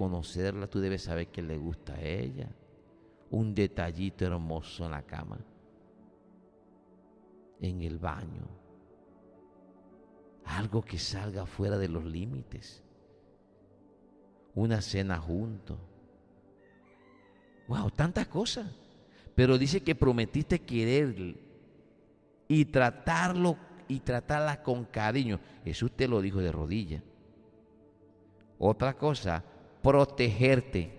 conocerla, tú debes saber qué le gusta a ella. Un detallito hermoso en la cama, en el baño. Algo que salga fuera de los límites. Una cena juntos. Wow, tantas cosas. Pero dice que prometiste quererle y tratarlo y tratarla con cariño. Eso usted lo dijo de rodillas. Otra cosa, protegerte.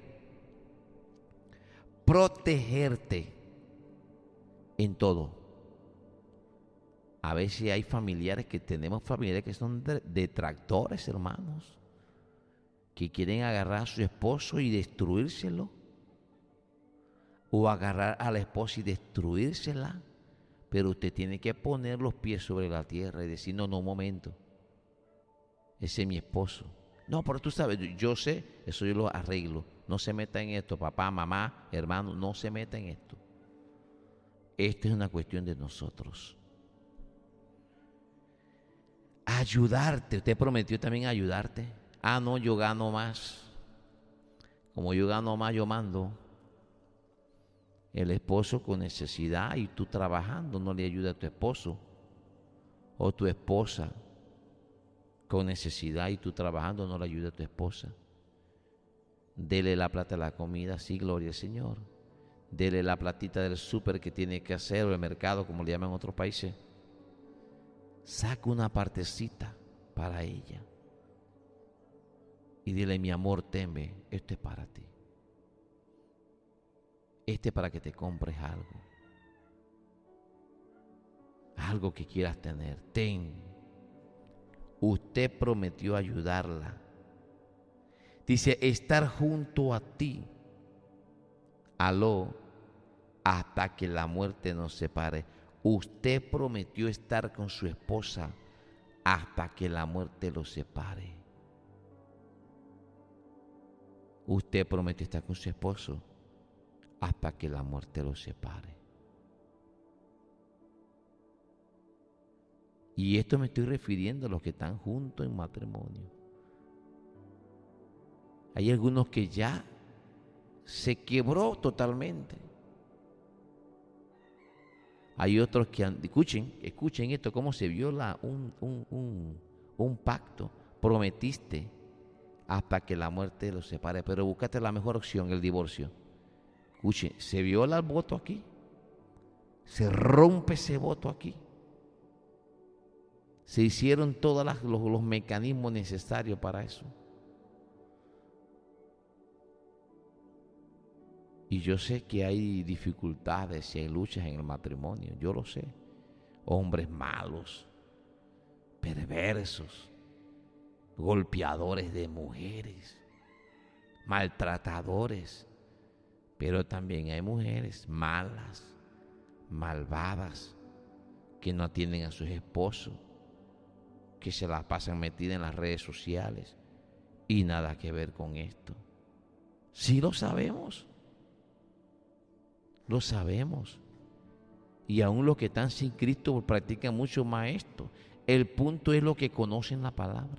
Protegerte en todo. A veces hay familiares que tenemos familiares que son detractores, hermanos, que quieren agarrar a su esposo y destruírselo, o agarrar a la esposa y destruírsela. Pero usted tiene que poner los pies sobre la tierra y decir, no, un momento, ese es mi esposo. No, pero tú sabes, yo sé, eso yo lo arreglo. No se meta en esto, papá, mamá, hermano, no se meta en esto. Esta es una cuestión de nosotros. Ayudarte, usted prometió también ayudarte. Ah, no, yo gano más. Como yo gano más, yo mando. El esposo con necesidad y tú trabajando no le ayuda a tu esposo. O tu esposa con necesidad y tú trabajando no le ayuda a tu esposa. Dele la plata a la comida, sí, gloria al Señor. Dele la platita del súper que tiene que hacer, o el mercado, como le llaman en otros países. Saca una partecita para ella. Y dile, mi amor, teme, esto es para ti. Este es para que te compres algo. Algo que quieras tener. Ten. Usted prometió ayudarla. Dice, estar junto a ti. Aló, hasta que la muerte nos separe. Usted prometió estar con su esposa hasta que la muerte los separe. Usted prometió estar con su esposo hasta que la muerte los separe. Y esto me estoy refiriendo a los que están juntos en matrimonio. Hay algunos que ya se quebró totalmente. Hay otros que escuchen esto, cómo se viola un pacto. Prometiste hasta que la muerte los separe, pero búscate la mejor opción, el divorcio. Escuchen, se viola el voto aquí, se rompe ese voto aquí. Se hicieron todos los mecanismos necesarios para eso. Y yo sé que hay dificultades y hay luchas en el matrimonio, yo lo sé. Hombres malos, perversos, golpeadores de mujeres, maltratadores. Pero también hay mujeres malas, malvadas, que no atienden a sus esposos, que se las pasan metidas en las redes sociales y nada que ver con esto. Sí lo sabemos. Lo sabemos. Y aún los que están sin Cristo practican mucho más esto. El punto es lo que conocen la palabra.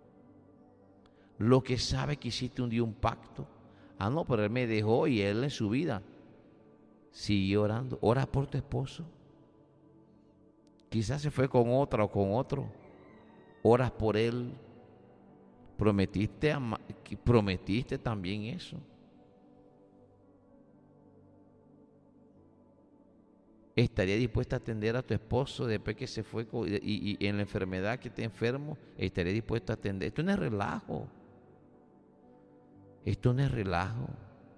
Lo que sabe que hiciste un día un pacto. Ah, no, pero él me dejó y él en su vida siguió orando. Ora por tu esposo. Quizás se fue con otra o con otro. Oras por él. Prometiste también eso. ¿Estaría dispuesta a atender a tu esposo después que se fue y en la enfermedad que esté enfermo? ¿Estaría dispuesta a atender? Esto no es relajo. Esto no es relajo.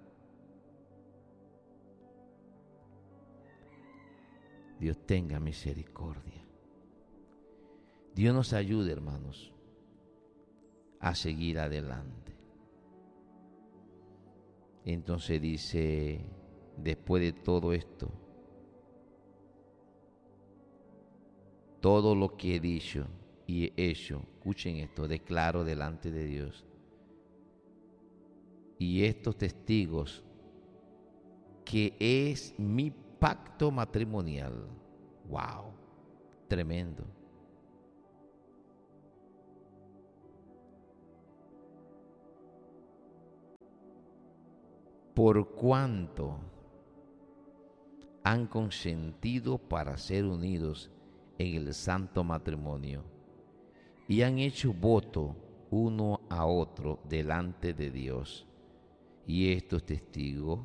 Dios tenga misericordia. Dios nos ayude, hermanos, a seguir adelante. Entonces dice, después de todo esto, todo lo que he dicho y he hecho, escuchen esto, declaro delante de Dios. Y estos testigos, que es mi pacto matrimonial. ¡Wow! Tremendo. por cuanto han consentido para ser unidos en el santo matrimonio y han hecho voto uno a otro delante de Dios. Y estos testigos,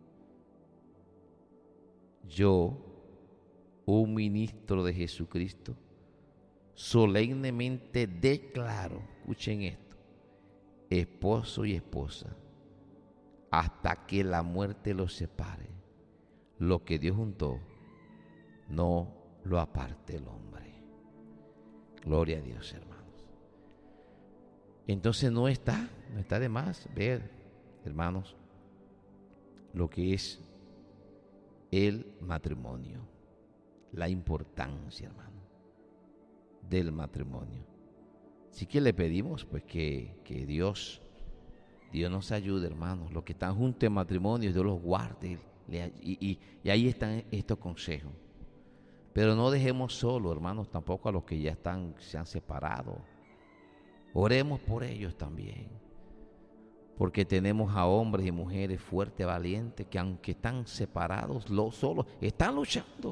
yo, un ministro de Jesucristo, solemnemente declaro, escuchen esto, esposo y esposa, hasta que la muerte los separe. Lo que Dios juntó, no lo aparte el hombre. Gloria a Dios, hermanos. Entonces no está de más ver, hermanos, lo que es el matrimonio, la importancia, hermano, del matrimonio. Así que le pedimos pues que Dios nos ayude, hermanos. Los que están juntos en matrimonio, Dios los guarde. Y ahí están estos consejos. Pero no dejemos solo, hermanos, tampoco a los que ya se han separado. Oremos por ellos también. Porque tenemos a hombres y mujeres fuertes, valientes, que aunque están separados, solos, están luchando.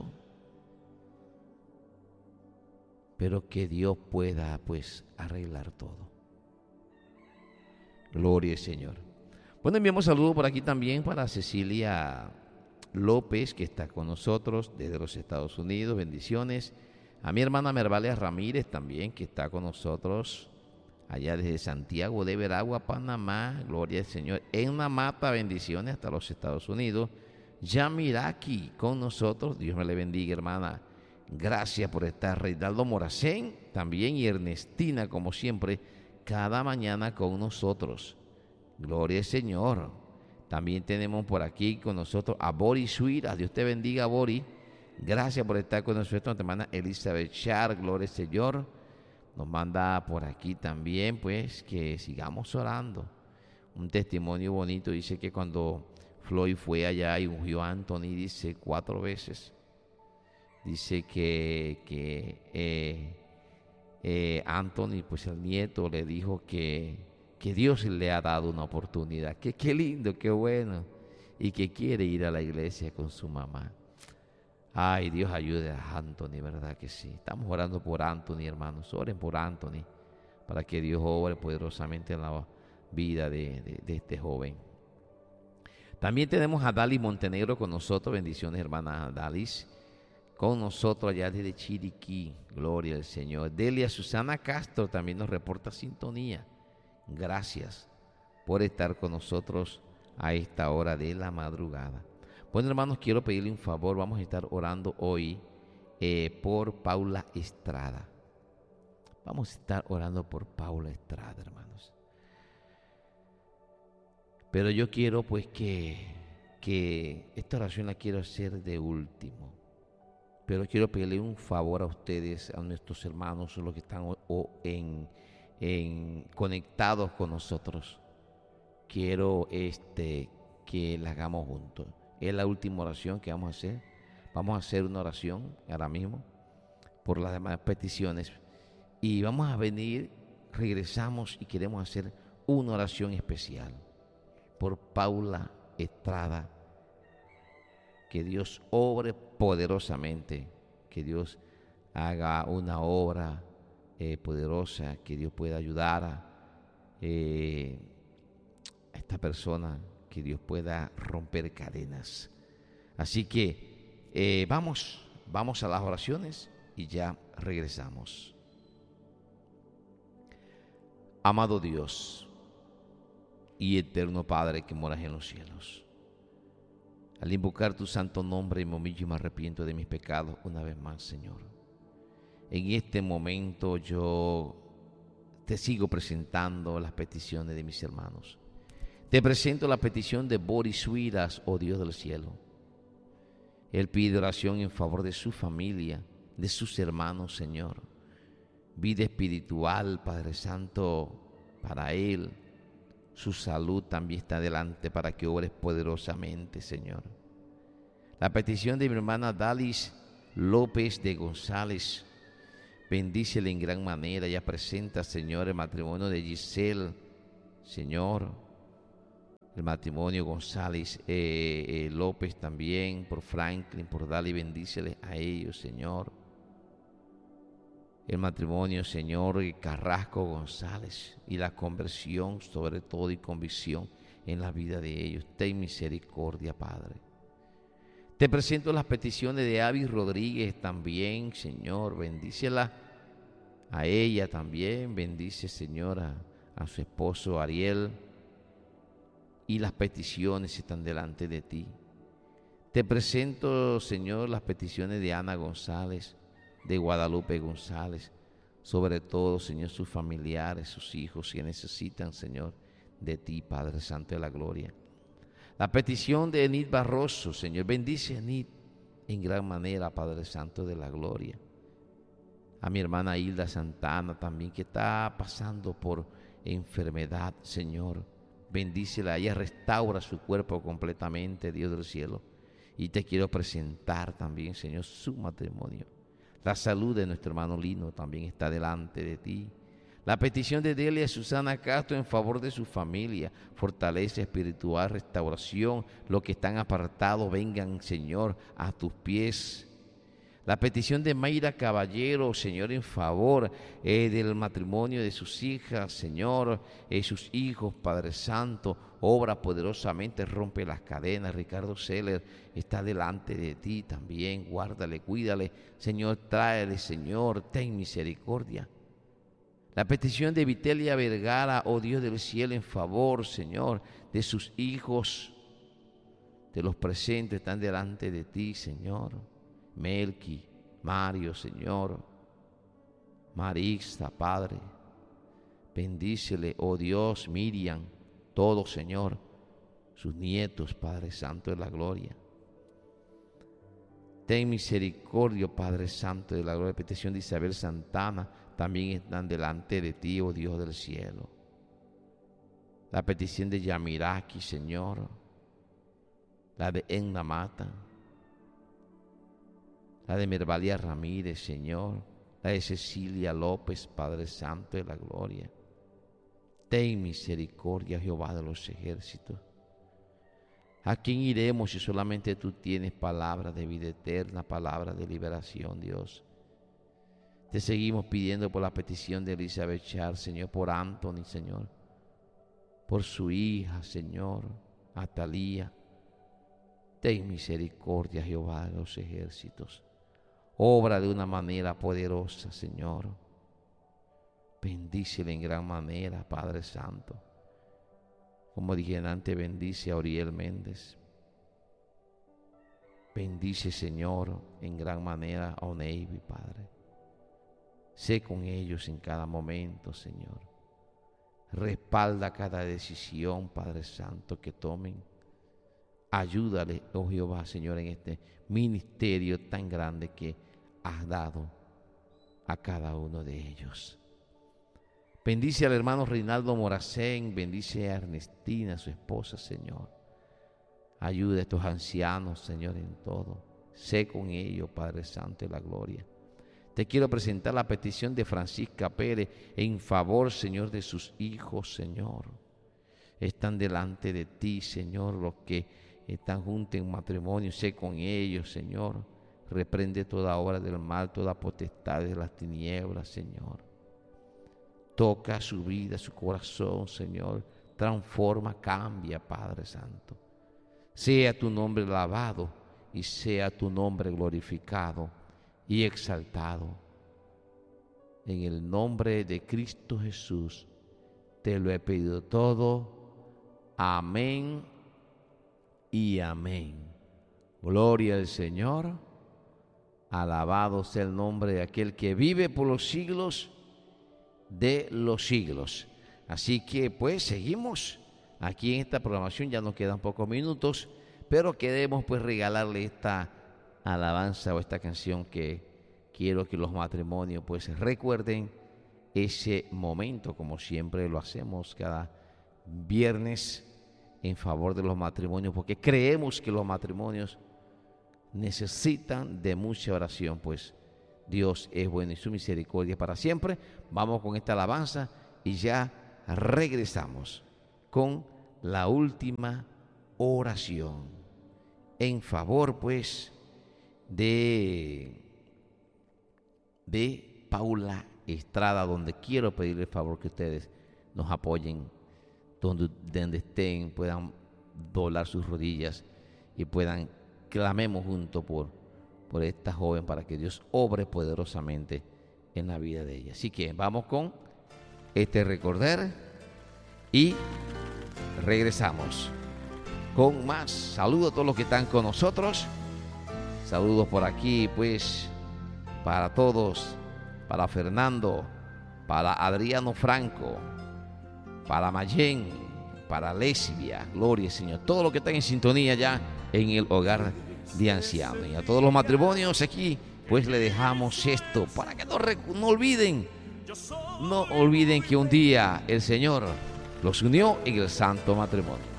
Pero que Dios pueda, pues, arreglar todo. Gloria al Señor. Bueno, enviamos saludos por aquí también para Cecilia López, que está con nosotros desde los Estados Unidos. Bendiciones. A mi hermana Mervalia Ramírez también, que está con nosotros allá desde Santiago de Veragua, Panamá. Gloria al Señor. En la mata, bendiciones hasta los Estados Unidos. Yamiraki con nosotros. Dios me le bendiga, hermana. Gracias por estar. Reinaldo Moracén también, y Ernestina, como siempre, cada mañana con nosotros. Gloria al Señor. También tenemos por aquí con nosotros a Boris Suira. Dios te bendiga, Boris. Gracias por estar con nosotros. Nuestra hermana Elizabeth Char. Gloria al Señor. Nos manda por aquí también, pues, que sigamos orando. Un testimonio bonito. Dice que cuando Floyd fue allá y ungió a Anthony, dice 4 veces. Dice que Anthony, pues el nieto, le dijo que Dios le ha dado una oportunidad. Qué lindo, qué bueno. Y que quiere ir a la iglesia con su mamá. Ay, Dios ayude a Anthony, ¿verdad que sí? Estamos orando por Anthony, hermanos. Oren por Anthony para que Dios obre poderosamente en la vida de este joven. También tenemos a Dalis Montenegro con nosotros. Bendiciones, hermana Dalis. Con nosotros allá desde Chiriquí. Gloria al Señor. Delia Susana Castro también nos reporta sintonía. Gracias por estar con nosotros a esta hora de la madrugada. Bueno, hermanos, quiero pedirle un favor. Vamos a estar orando hoy por Paula Estrada. Vamos a estar orando por Paula Estrada, hermanos. Pero yo quiero pues que esta oración la quiero hacer de último. Pero quiero pedirle un favor a ustedes, a nuestros hermanos, los que están conectados con nosotros. Quiero que la hagamos juntos. Es la última oración que vamos a hacer. Vamos a hacer una oración ahora mismo por las demás peticiones. Y vamos a venir, regresamos y queremos hacer una oración especial por Paula Estrada. Que Dios obre poderosamente, que Dios haga una obra poderosa, que Dios pueda ayudar a esta persona, que Dios pueda romper cadenas. Así que vamos a las oraciones y ya regresamos. Amado Dios y eterno Padre que moras en los cielos, al invocar tu santo nombre, me humillo y me arrepiento de mis pecados una vez más, Señor. En este momento yo te sigo presentando las peticiones de mis hermanos. Te presento la petición de Boris Suiras, oh Dios del cielo. Él pide oración en favor de su familia, de sus hermanos, Señor. Vida espiritual, Padre Santo, para él. Su salud también está delante para que obres poderosamente, Señor. La petición de mi hermana Dalis López de González, bendícele en gran manera. Ella presenta, Señor, el matrimonio de Giselle, Señor. el matrimonio González López también, por Franklin, por Dali, bendíceles a ellos, Señor. El matrimonio, Señor, Carrasco González, y la conversión sobre todo y convicción en la vida de ellos. Ten misericordia, Padre. Te presento las peticiones de Avi Rodríguez también, Señor, bendícela a ella también, bendice, Señor, a su esposo Ariel, y las peticiones están delante de ti. Te presento, Señor, las peticiones de Ana González, de Guadalupe González, sobre todo, Señor, sus familiares, sus hijos que necesitan, Señor, de ti, Padre Santo de la Gloria. La petición de Enid Barroso, Señor, bendice a Enid en gran manera, Padre Santo de la Gloria. A mi hermana Hilda Santana también, que está pasando por enfermedad, Señor, bendícela, ella restaura su cuerpo completamente, Dios del cielo. Y te quiero presentar también, Señor, su matrimonio. La salud de nuestro hermano Lino también está delante de ti. La petición de Delia Susana Castro en favor de su familia, fortaleza espiritual, restauración, los que están apartados vengan, Señor, a tus pies. La petición de Mayra Caballero, Señor, en favor del matrimonio de sus hijas, Señor, sus hijos, Padre Santo, obra poderosamente, rompe las cadenas. Ricardo Seller está delante de ti también, guárdale, cuídale, Señor, tráele, Señor, ten misericordia. La petición de Vitelia Vergara, oh Dios del cielo, en favor, Señor, de sus hijos, de los presentes, están delante de ti, Señor. Melqui, Mario, Señor, Marista, Padre, bendícele, oh Dios, Miriam, todo, Señor, sus nietos, Padre Santo de la Gloria. Ten misericordia, Padre Santo de la Gloria. Petición de Isabel Santana, también están delante de ti, oh Dios del cielo. La petición de Yamiraki, Señor, la de Enna Mata, la de Mervalia Ramírez, Señor, la de Cecilia López, Padre Santo de la Gloria. Ten misericordia, Jehová de los ejércitos. ¿A quién iremos si solamente tú tienes palabra de vida eterna, palabra de liberación, Dios? Te seguimos pidiendo por la petición de Elizabeth Charles, Señor, por Anthony, Señor, por su hija, Señor, Atalía. Ten misericordia, Jehová de los ejércitos. Obra de una manera poderosa, Señor. Bendícele en gran manera, Padre Santo. Como dije antes, bendice a Oriel Méndez. Bendice, Señor, en gran manera a Oneivi, Padre. Sé con ellos en cada momento, Señor. Respalda cada decisión, Padre Santo, que tomen. Ayúdale, oh Jehová, Señor, en este ministerio tan grande que has dado a cada uno de ellos. Bendice al hermano Reinaldo Moracén, bendice a Ernestina, su esposa, Señor. Ayuda a estos ancianos, Señor, en todo. Sé con ellos, Padre Santo de la Gloria. Te quiero presentar la petición de Francisca Pérez en favor, Señor, de sus hijos, Señor. Están delante de ti, Señor, los que están juntos en matrimonio. Sé con ellos, Señor. Reprende toda obra del mal, toda potestad de las tinieblas, Señor. Toca su vida, su corazón, Señor. Transforma, cambia, Padre Santo. Sea tu nombre alabado y sea tu nombre glorificado y exaltado. En el nombre de Cristo Jesús te lo he pedido todo. Amén y amén. Gloria al Señor. Alabado sea el nombre de aquel que vive por los siglos de los siglos. Así que pues seguimos aquí en esta programación. Ya nos quedan pocos minutos, pero queremos pues regalarle esta alabanza o esta canción que quiero que los matrimonios pues recuerden ese momento, como siempre lo hacemos cada viernes en favor de los matrimonios, porque creemos que los matrimonios necesitan de mucha oración, pues Dios es bueno y su misericordia para siempre. Vamos con esta alabanza y ya regresamos con la última oración en favor, pues, de Paula Estrada, donde quiero pedirle el favor que ustedes nos apoyen, donde estén, puedan doblar sus rodillas y puedan, clamemos juntos por esta joven para que Dios obre poderosamente en la vida de ella. Así que vamos con este recordar y regresamos con más. Saludos a todos los que están con nosotros. Saludos por aquí, pues, para todos, para Fernando, para Adriano Franco, para Mayen, para Lesbia, gloria al Señor. Todos los que están en sintonía ya en el hogar de ancianos. Y a todos los matrimonios aquí, pues le dejamos esto para que no olviden que un día el Señor los unió en el santo matrimonio.